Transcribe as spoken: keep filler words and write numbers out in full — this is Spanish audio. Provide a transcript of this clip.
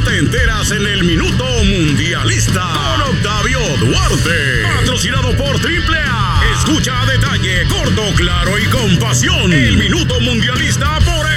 te enteras en el Minuto Mundialista con Octavio Duarte. Patrocinado por Triple A. Escucha a detalle, corto, claro y con pasión. El Minuto Mundialista por